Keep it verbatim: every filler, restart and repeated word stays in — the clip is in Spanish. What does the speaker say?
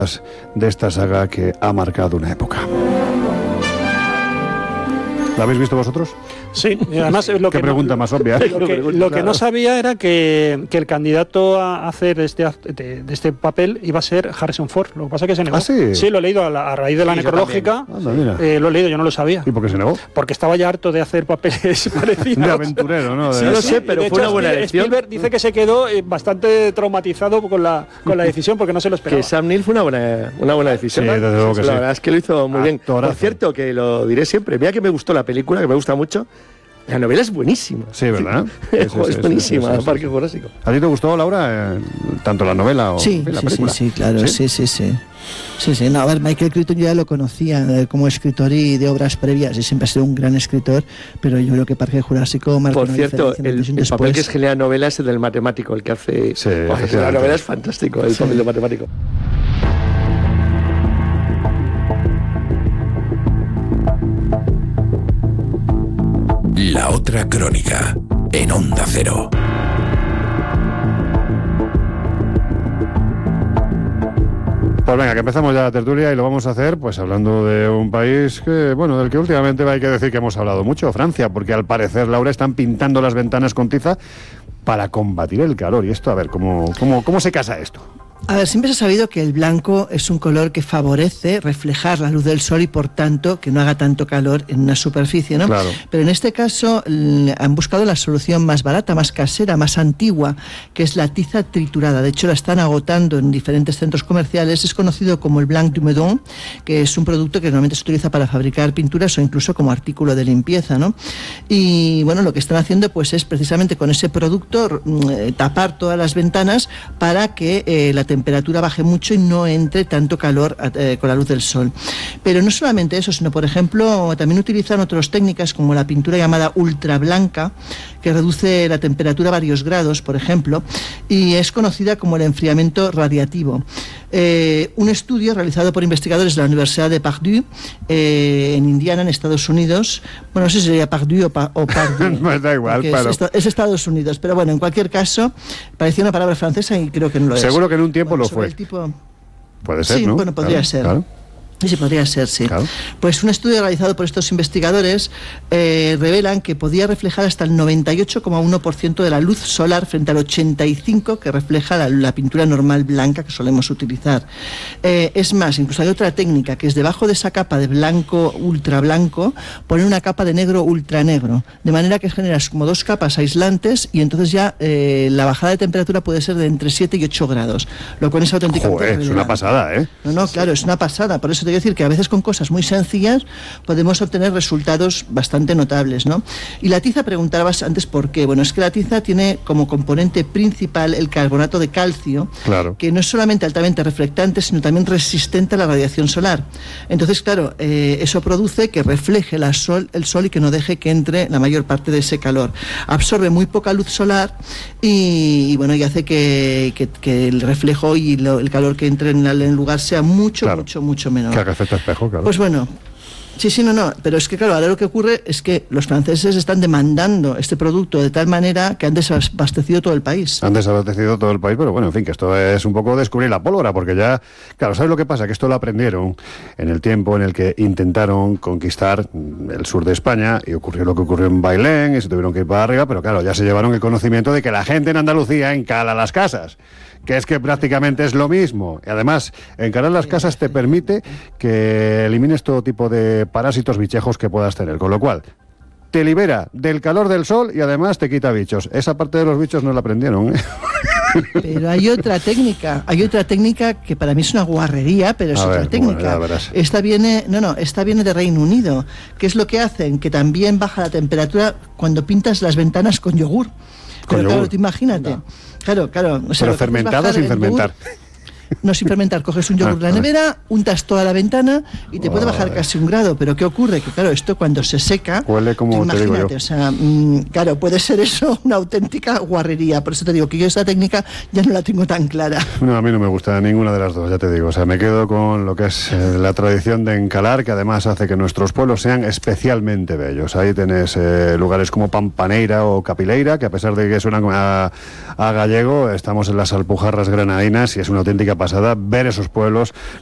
de esta saga que ha marcado una época. ¿La habéis visto vosotros? Sí, y además lo ¿Qué que pregunta no, más obvia? Lo que, lo que no sabía era que, que el candidato a hacer este de, de este papel iba a ser Harrison Ford. Lo que pasa es que se negó. ¿Ah, sí? Sí, lo he leído a, la, a raíz de la Sí, necrológica. Anda, eh, lo he leído, yo no lo sabía. ¿Y por qué se negó? Porque estaba ya harto de hacer papeles parecidos. De aventurero, ¿no? De... Sí, no sé, pero de fue hecho, una buena Spiel- elección. Spielberg dice que se quedó eh, bastante traumatizado con la, con la decisión porque no se lo esperaba. Que Sam Neill fue una buena, una buena decisión. Sí, ¿no? desde luego que la sí. verdad es que lo hizo muy bien. Actorazo. Por cierto, que lo diré siempre. Mira que me gustó la película, que me gusta mucho. La novela es buenísima. Sí, ¿verdad? Sí, sí, es sí, buenísima, sí, sí, sí, Parque sí. Jurásico. ¿A ti te gustó, Laura, eh, tanto la novela o Sí, la sí, película? sí, sí, claro, sí, sí, sí. Sí, sí, no, a ver, Michael Crichton yo ya lo conocía eh, como escritor y de obras previas, y siempre ha sido un gran escritor, pero yo creo que Parque Jurásico marcó Por una cierto, diferencia el, antes y un el papel después. que es genial novela es el del matemático, el que hace... Sí, Oh, efectivamente. la novela es fantástico, el Sí. papel de matemático. La otra crónica, en Onda Cero. Pues venga, que empezamos ya la tertulia y lo vamos a hacer pues hablando de un país que, bueno, del que últimamente hay que decir que hemos hablado mucho, Francia, porque al parecer, Laura, están pintando las ventanas con tiza para combatir el calor. Y esto, a ver, ¿cómo, cómo, cómo se casa esto? A ver, siempre se ha sabido que el blanco es un color que favorece reflejar la luz del sol y por tanto que no haga tanto calor en una superficie, ¿no? Claro. Pero en este caso l- han buscado la solución más barata, más casera, más antigua, que es la tiza triturada. De hecho, la están agotando en diferentes centros comerciales. Es conocido como el Blanc du Meudon, que es un producto que normalmente se utiliza para fabricar pinturas o incluso como artículo de limpieza, ¿no? Y bueno, lo que están haciendo pues es precisamente con ese producto mm, tapar todas las ventanas para que eh, la temperatura baje mucho y no entre tanto calor eh, con la luz del sol. Pero no solamente eso, sino por ejemplo también utilizan otras técnicas como la pintura llamada ultra blanca, que reduce la temperatura a varios grados, por ejemplo, y es conocida como el enfriamiento radiativo. Eh, un estudio realizado por investigadores de la Universidad de Purdue eh, en Indiana, en Estados Unidos, bueno, no sé si sería Purdue o, pa, o Purdue, Pues da igual, porque pero... es, es Estados Unidos, pero bueno, en cualquier caso parecía una palabra francesa y creo que no lo es. Seguro que en un tiempo Bueno, lo sobre fue. el tipo... Puede ser, Sí, ¿no? bueno, podría Claro, ser. claro. Sí, podría ser, sí. Claro. Pues un estudio realizado por estos investigadores eh, revelan que podía reflejar hasta el noventa y ocho coma uno por ciento de la luz solar frente al ochenta y cinco por ciento que refleja la, la pintura normal blanca que solemos utilizar. Eh, es más, incluso hay otra técnica que es debajo de esa capa de blanco ultra blanco poner una capa de negro ultra negro, de manera que generas como dos capas aislantes y entonces ya eh, la bajada de temperatura puede ser de entre siete y ocho grados, lo cual es auténticamente Joder, es una relevante. pasada, ¿eh? No, no, claro, es una pasada. Por eso te quiero decir que a veces con cosas muy sencillas podemos obtener resultados bastante notables, ¿no? Y la tiza, preguntabas antes por qué. Bueno, es que la tiza tiene como componente principal el carbonato de calcio, Claro. que no es solamente altamente reflectante, sino también resistente a la radiación solar. Entonces, claro, eh, eso produce que refleje la sol, el sol y que no deje que entre la mayor parte de ese calor. Absorbe muy poca luz solar y, y bueno, y hace que, que, que el reflejo y lo, el calor que entre en, la, en el lugar sea mucho, Claro. mucho, mucho menor. Que haga efecto espejo, claro. Pues bueno, sí, sí, no, no, pero es que claro, ahora lo que ocurre es que los franceses están demandando este producto de tal manera que han desabastecido todo el país. Han desabastecido todo el país, pero bueno, en fin, que esto es un poco descubrir la pólvora, porque ya, claro, ¿sabes lo que pasa? Que esto lo aprendieron en el tiempo en el que intentaron conquistar el sur de España y ocurrió lo que ocurrió en Bailén y se tuvieron que ir para arriba, pero claro, ya se llevaron el conocimiento de que la gente en Andalucía encala las casas, que es que prácticamente es lo mismo. Y además, encarar las casas te permite que elimines todo tipo de parásitos bichejos que puedas tener, con lo cual te libera del calor del sol y además te quita bichos. Esa parte de los bichos no la aprendieron, ¿eh? Pero hay otra técnica, hay otra técnica que para mí es una guarrería, pero es A otra ver, técnica. bueno, ya verás. Esta viene, no, no, esta viene de Reino Unido, que es lo que hacen, que también baja la temperatura cuando pintas las ventanas con yogur. Pero yogur. claro, tú imagínate. Claro, claro. O sea, Pero lo que haces es fermentado o bajar sin el fermentar. yogur. No, sin fermentar, coges un yogur Ah, de la vale. nevera, untas toda la ventana y te puede bajar Joder. casi un grado. Pero ¿qué ocurre? Que claro, esto cuando se seca, Huele como tú te digo imagínate, yo. o sea, mmm, claro, puede ser eso una auténtica guarrería. Por eso te digo que yo esta técnica ya no la tengo tan clara. No, a mí no me gusta ninguna de las dos, ya te digo. O sea, me quedo con lo que es eh, la tradición de encalar, que además hace que nuestros pueblos sean especialmente bellos. Ahí tenés eh, lugares como Pampaneira o Capileira, que a pesar de que suenan a, a gallego, estamos en las Alpujarras granadinas y es una auténtica pasada ver esos pueblos